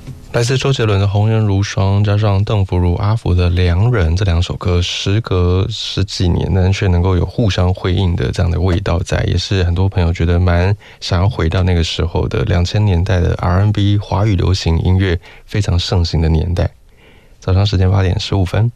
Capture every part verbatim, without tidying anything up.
来自周杰伦的《红颜如霜》，加上邓福如、阿福的《良人》，这两首歌时隔十几年，但却能够有互相辉映的这样的味道在，也是很多朋友觉得蛮想要回到那个时候的两千年代的 R and B 华语流行音乐非常盛行的年代。早上时间八点十五分。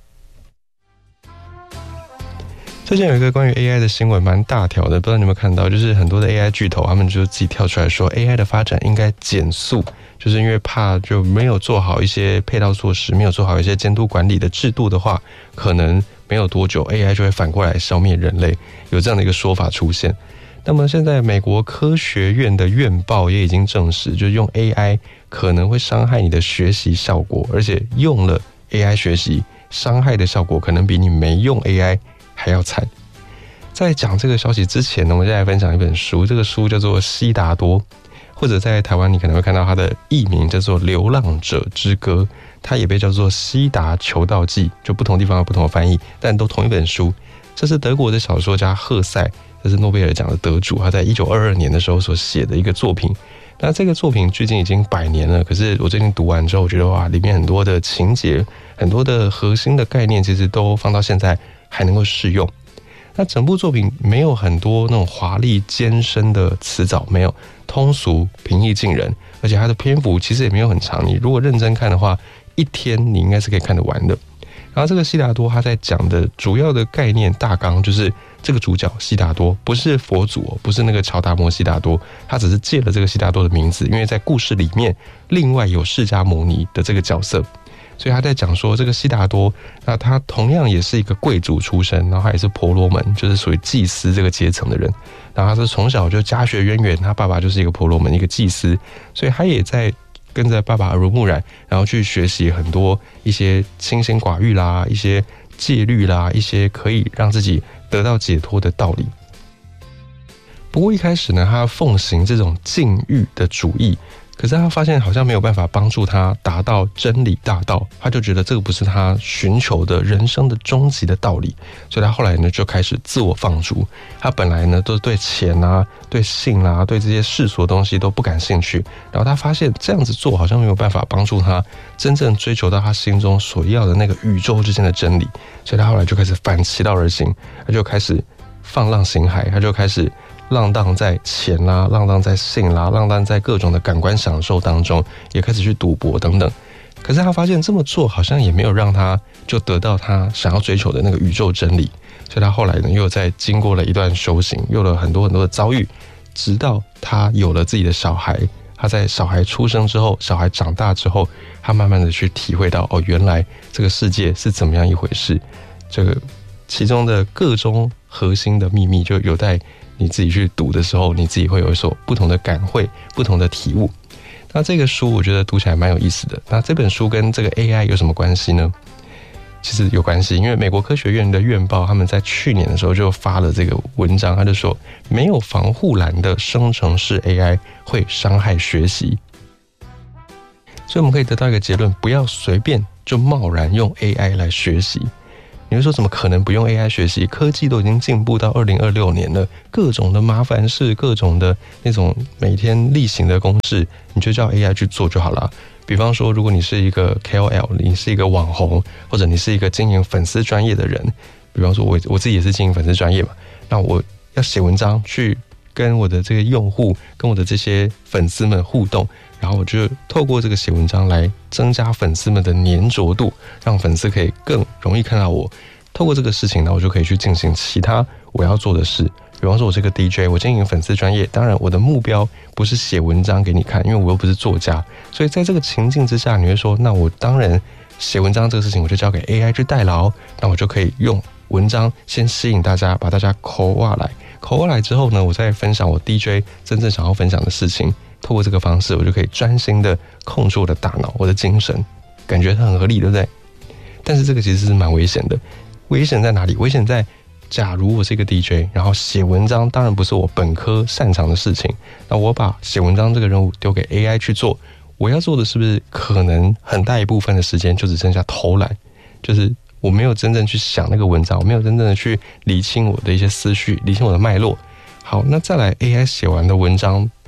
最近有一个关于 A I 的新闻蛮大条的，不知道你有没有看到，就是很多的 A I 巨头他们就自己跳出来说 A I 的发展应该减速，就是因为怕就没有做好一些配套措施，没有做好一些监督管理的制度的话，可能没有多久 A I 就会反过来消灭人类，有这样的一个说法出现。那么现在美国科学院的院报也已经证实，就是用 A I 可能会伤害你的学习效果，而且用了 A I 学习伤害的效果可能比你没用 A I 还要惨。在讲这个消息之前呢，我们再来分享一本书，这个书叫做《悉达多》，或者在台湾你可能会看到它的译名叫做《流浪者之歌》，它也被叫做《悉达求道记》，就不同地方有不同的翻译，但都同一本书。这是德国的小说家赫塞，这是诺贝尔奖的得主，他在一九二二年的时候所写的一个作品。那这个作品距今已经百年了，可是我最近读完之后，我觉得哇，里面很多的情节，很多的核心的概念，其实都放到现在还能够适用。那整部作品没有很多那种华丽艰深的词藻，没有，通俗平易近人，而且它的篇幅其实也没有很长，你如果认真看的话，一天你应该是可以看得完的。然后这个悉达多他在讲的主要的概念大纲就是这个主角悉达多不是佛祖、哦、不是那个乔达摩悉达多，他只是借了这个悉达多的名字，因为在故事里面另外有释迦牟尼的这个角色，所以他在讲说这个悉达多，那他同样也是一个贵族出身，然后他也是婆罗门，就是属于祭司这个阶层的人，然后他是从小就家学渊源，他爸爸就是一个婆罗门，一个祭司，所以他也在跟着爸爸耳濡目染，然后去学习很多一些清心寡欲啦，一些戒律啦，一些可以让自己得到解脱的道理。不过一开始呢，他奉行这种禁欲的主义，可是他发现好像没有办法帮助他达到真理大道，他就觉得这个不是他寻求的人生的终极的道理，所以他后来呢就开始自我放逐。他本来呢都对钱啊、对性啊、对这些世俗的东西都不感兴趣，然后他发现这样子做好像没有办法帮助他真正追求到他心中所要的那个宇宙之间的真理，所以他后来就开始反其道而行，他就开始放浪形骸，他就开始浪荡在钱啦、浪荡在性啦、浪荡在各种的感官享受当中，也开始去赌博等等。可是他发现这么做好像也没有让他就得到他想要追求的那个宇宙真理，所以他后来呢又在经过了一段修行，有了很多很多的遭遇，直到他有了自己的小孩。他在小孩出生之后，小孩长大之后，他慢慢的去体会到，哦，原来这个世界是怎么样一回事。这个其中的各种核心的秘密，就有待你自己去读的时候，你自己会有一所不同的感会，不同的体悟。那这个书我觉得读起来蛮有意思的。那这本书跟这个 A I 有什么关系呢？其实有关系，因为美国科学院的院报他们在去年的时候就发了这个文章，他就说没有防护栏的生成式 A I 会伤害学习。所以我们可以得到一个结论，不要随便就贸然用 A I 来学习。你会说怎么可能不用 A I 学习？科技都已经进步到二零二六年了，各种的麻烦事，各种的那种每天例行的公事，你就叫 A I 去做就好了。比方说，如果你是一个 K O L， 你是一个网红，或者你是一个经营粉丝专业的人，比方说我我自己也是经营粉丝专业嘛，那我要写文章去跟我的这个用户、跟我的这些粉丝们互动，然后我就透过这个写文章来增加粉丝们的粘着度，让粉丝可以更容易看到我。透过这个事情呢，我就可以去进行其他我要做的事。比方说我是个 D J， 我经营粉丝专业，当然我的目标不是写文章给你看，因为我又不是作家，所以在这个情境之下，你会说，那我当然写文章这个事情我就交给 A I 去代劳，那我就可以用文章先吸引大家，把大家口挖来，口挖来之后呢，我再分享我 D J 真正想要分享的事情，透过这个方式，我就可以专心的控制我的大脑、我的精神，感觉很合理，对不对？但是这个其实是蛮危险的。危险在哪里？危险在假如我是一个 D J， 然后写文章当然不是我本科擅长的事情，那我把写文章这个任务丢给 A I 去做，我要做的是不是可能很大一部分的时间就只剩下偷懒，就是我没有真正去想那个文章，我没有真正的去理清我的一些思绪，理清我的脉络。好，那再来 A I 写完的文章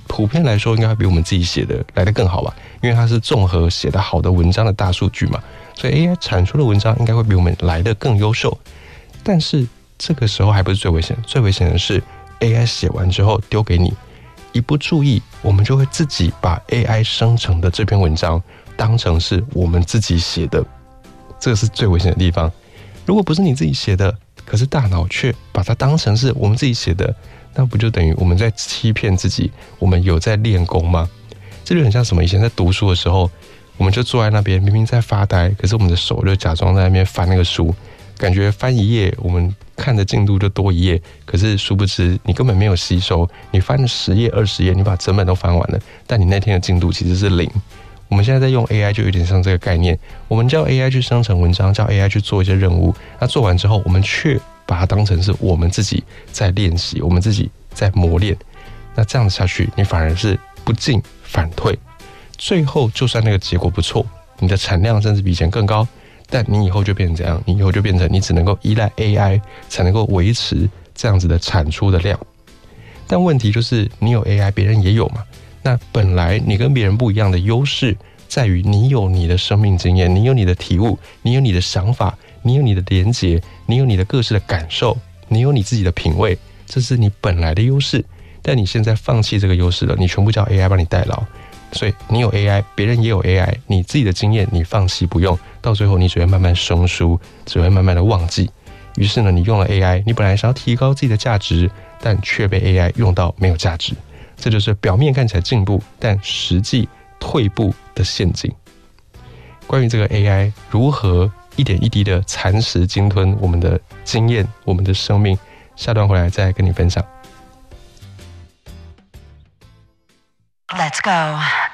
普遍来说应该会比我们自己写的来得更好吧，因为它是综合写得好的文章的大数据嘛，所以 A I 产出的文章应该会比我们来得更优秀。但是这个时候还不是最危险，最危险的是 A I 写完之后丢给你，一不注意我们就会自己把 A I 生成的这篇文章当成是我们自己写的，这个是最危险的地方。如果不是你自己写的，可是大脑却把它当成是我们自己写的，那不就等于我们在欺骗自己，我们有在练功吗？这就很像什么？以前在读书的时候，我们就坐在那边，明明在发呆，可是我们的手就假装在那边翻那个书，感觉翻一页我们看的进度就多一页，可是殊不知你根本没有吸收，你翻了十页二十页，你把整本都翻完了，但你那天的进度其实是零。我们现在在用 A I 就有点像这个概念，我们叫 A I 去生成文章，叫 A I 去做一些任务，那做完之后我们却把它当成是我们自己在练习，我们自己在磨练，那这样子下去你反而是不进反退，最后就算那个结果不错，你的产量甚至比以前更高，但你以后就变成怎样？你以后就变成你只能够依赖 A I 才能够维持这样子的产出的量。但问题就是你有 A I 别人也有嘛，那本来你跟别人不一样的优势在于你有你的生命经验，你有你的体悟，你有你的想法，你有你的连结，你有你的各式的感受，你有你自己的品味，这是你本来的优势。但你现在放弃这个优势了，你全部叫 A I 帮你代劳，所以你有 A I 别人也有 A I， 你自己的经验你放弃不用，到最后你只会慢慢生疏，只会慢慢的忘记。于是呢，你用了 A I， 你本来想要提高自己的价值，但却被 A I 用到没有价值，这就是表面看起来进步但实际退步的陷阱。关于这个 A I 如何一点一滴的蚕食鲸吞我们的经验，我们的生命，下段回来再跟你分享。 Let's go.